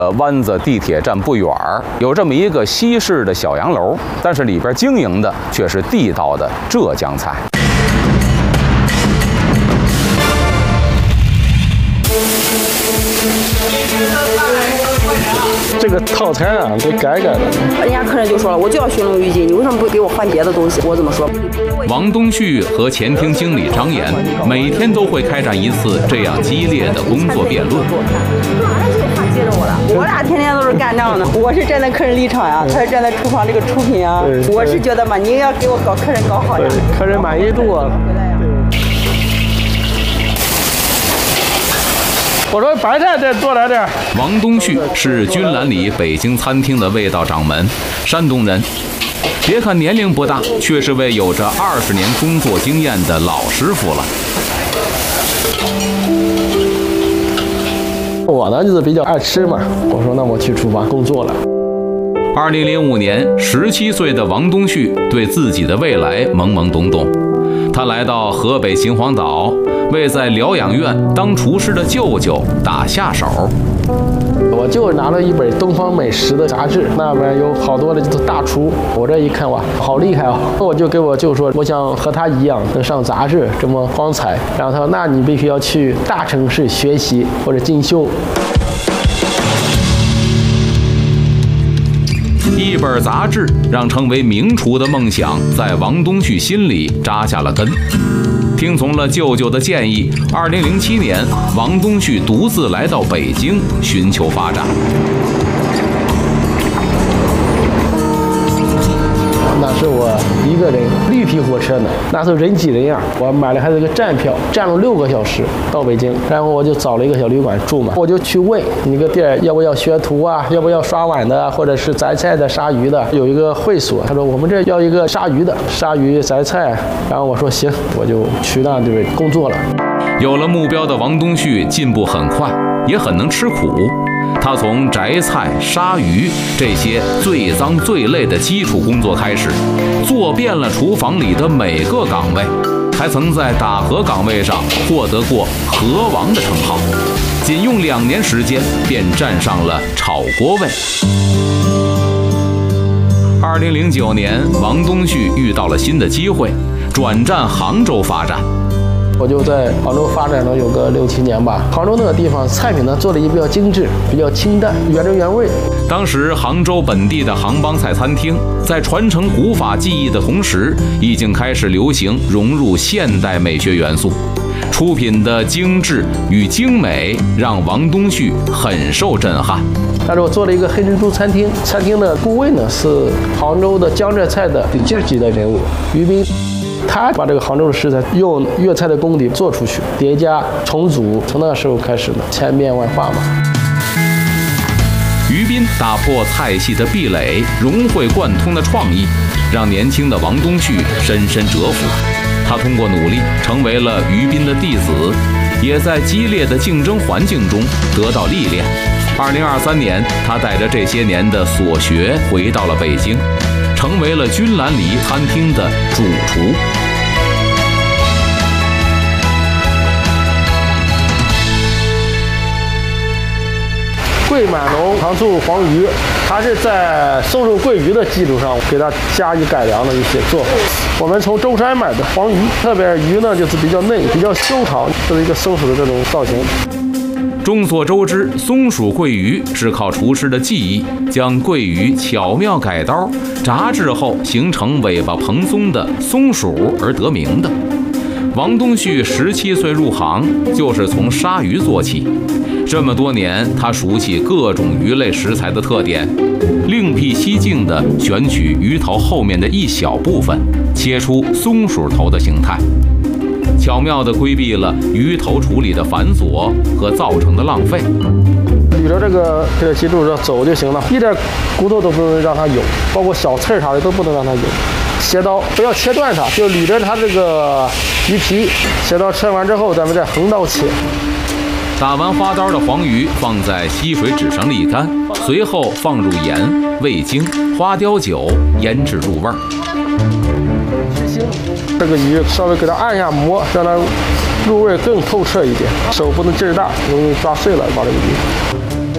湾子地铁站不远有这么一个西式的小洋楼，但是里边经营的却是地道的浙江菜。 这个套餐啊，得改改的。 人家客人就说了，我就要寻龙鱼筋，你为什么不给我换别的东西？我怎么说？ 王东旭和前厅经理张岩每天都会开展一次这样激烈的工作辩论。 接着我了，我俩天天都是干仗的。我是站在客人立场呀，他是站在厨房这个出品啊。我是觉得嘛，你要给我搞客人搞好呀， 客人满意度啊。我说白菜再多来点。 王东旭是君兰里北京餐厅的味道掌门，山东人。别看年龄不大，却是位有着20年工作经验的老师傅了。 我呢就是比较爱吃嘛，我说那我去厨房工作了。 2005年，17岁的王东旭对自己的未来懵懵懂懂。他来到河北秦皇岛，为在疗养院当厨师的舅舅打下手。 我就拿了一本《东方美食》的杂志，那边有好多的大厨。我这一看哇，好厉害哦！我就给我舅说，我想和他一样能上杂志这么光彩。然后他说，那你必须要去大城市学习或者进修。 一本杂志让成为名厨的梦想在王东旭心里扎下了根。听从了舅舅的建议，2007年，王东旭独自来到北京寻求发展。 那是我一个人绿皮火车呢，那时候人挤人呀。我买了还是个站票，站了6个小时到北京，然后我就找了一个小旅馆住嘛。我就去问你个店要不要学徒啊，要不要刷碗的，或者是择菜的、杀鱼的。有一个会所，他说我们这要一个杀鱼的，杀鱼择菜。然后我说行，我就去那边工作了。 有了目标的王东旭进步很快，也很能吃苦。他从择菜、杀鱼这些最脏最累的基础工作开始，做遍了厨房里的每个岗位，还曾在打荷岗位上获得过荷王的称号。仅用2年时间，便站上了炒锅位。2009年，王东旭遇到了新的机会，转战杭州发展。 我就在杭州发展了有个6、7年吧。杭州那个地方菜品呢做的也比较精致，比较清淡，原汁原味。 当时杭州本地的杭帮菜餐厅在传承古法技艺的同时，已经开始流行融入现代美学元素。出品的精致与精美让王东旭很受震撼。 但是我做了一个黑珍珠餐厅，餐厅的顾问呢是杭州的江浙菜的顶级的人物于斌。他把这个杭州的食材用粤菜的功底做出去，叠加重组，从那时候开始呢，千变万化嘛。 于斌打破菜系的壁垒，融会贯通的创意，让年轻的王东旭深深折服。他通过努力成为了于斌的弟子，也在激烈的竞争环境中得到历练。2023年，他带着这些年的所学回到了北京，成为了君兰里餐厅的主厨。 桂满龙糖醋黄鱼，它是在松鼠桂鱼的基础上给它加以改良的一些做法。我们从舟山买的黄鱼，特别鱼呢就是比较嫩，比较修长，就是一个松鼠的这种造型。 众所周知，松鼠桂鱼是靠厨师的技艺将桂鱼巧妙改刀，炸制后形成尾巴蓬松的松鼠而得名的。王东旭17岁入行，就是从杀鱼做起。这么多年，他熟悉各种鱼类食材的特点，另辟蹊径地选取鱼头后面的一小部分，切出松鼠头的形态，巧妙地规避了鱼头处理的繁琐和造成的浪费。 捋着这个记住着走就行了，一点骨头都不能让它有，包括小刺啥的都不能让它有。切刀不要切断它，就捋着它这个鱼皮，切刀切完之后，咱们再横刀切。 打完花刀的黄鱼放在吸水纸上沥干，随后放入盐、味精、花雕酒腌制入味儿。 这个鱼稍微给它按下膜，让它入味更透彻一点，手不能劲儿大，容易抓碎了把这个鱼。